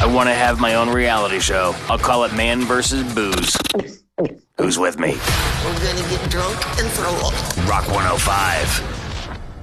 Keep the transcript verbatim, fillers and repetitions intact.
I want to have my own reality show. I'll call it Man versus Booze. Who's with me? We're gonna get drunk and throw up. Rock one oh five.